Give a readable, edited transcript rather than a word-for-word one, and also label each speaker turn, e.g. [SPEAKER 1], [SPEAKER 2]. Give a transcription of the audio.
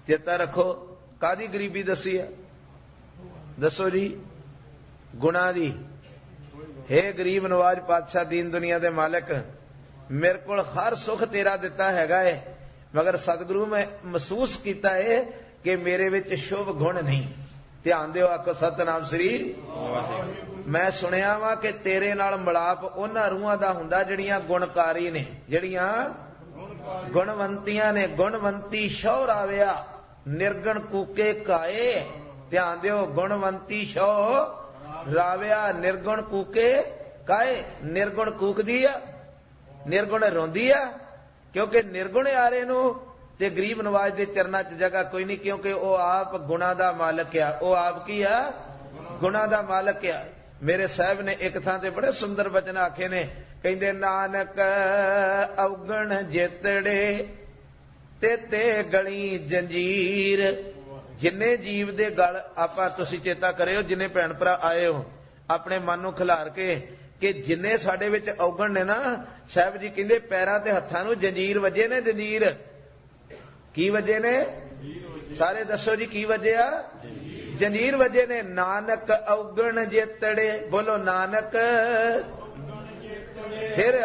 [SPEAKER 1] चेता रखो कादी गरीबी दसी है, दसो जी, गुणा दी। हे गरीब नवाज पातशाह दीन दुनिया दे मालिक, मेरे को हर सुख तेरा दिता हैगा है, मगर सतगुरु मैं महसूस किया है कि मेरे विच शुभ गुण नहीं। ध्यान दिओ, आखो सतनाम श्री। मैं सुनिया वा कि तेरे नाल मिलाप उन्हां रूहां दा हुंदा जिहड़ियां गुणकारी ने, जिहड़ियां गुणवंतियां ने। गुणवंती शौ राविया निर्गुण कूके काए। ध्यान दिओ, गुणवंती शौ राविया निर्गुण कूके काए। निर्गुण कूकदी आ, निर्गुण रोंदी आ, क्योंकि निर्गुण यारे नूं ते गरीब नवाज दे चरनां च जगह कोई नहीं, क्योंकि वो आप गुणा दा मालक आ। वो आप की आ? गुणा दा मालक आ। मेरे साहब ने एक थां ते बड़े सुंदर वचन आखे ने, कहंदे नानक अवगण जेतड़े ते गली जंजीर। जिन्ने जीव दे गल आपां तुसीं चेता करियो, जिन्ने भैण भरा आए हो अपने मन नूं खिलार के कि जिन्ने साडे विच अवगण ने ना, साहब जी कहंदे पैरां ते हत्थां नूं जंजीर वजे ने। जंजीर की वजे ने? सारे दसो जी की वजया? जंजीर वजे ने। नानक अवगण जेतड़े, बोलो नानक। फिर